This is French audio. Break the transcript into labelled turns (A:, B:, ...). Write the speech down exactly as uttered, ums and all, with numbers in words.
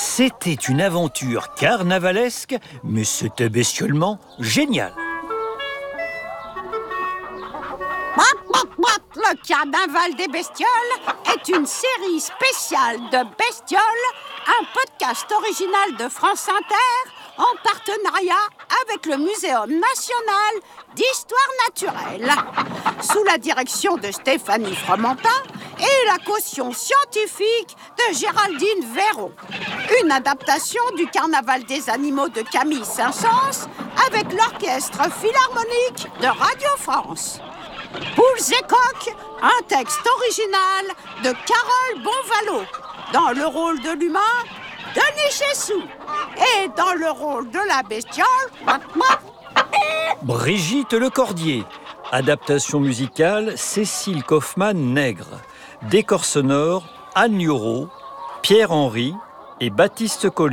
A: C'était une aventure carnavalesque, mais c'était bestiolement génial.
B: Le Carnaval des bestioles est une série spéciale de bestioles, un podcast original de France Inter en partenariat avec le Muséum national d'histoire naturelle, sous la direction de Stéphanie Fromentin et la caution scientifique de Géraldine Véron. Une adaptation du Carnaval des animaux de Camille Saint-Saëns avec l'Orchestre Philharmonique de Radio France. Poules et coqs, un texte original de Carole Bonvalot. Dans le rôle de l'humain, Denis Chessou. Et dans le rôle de la bestiole,
A: Brigitte Lecordier. Adaptation musicale, Cécile Kaufmann-Nègre. Décor sonore, Anne Nureau, Pierre Henry et Baptiste Collier.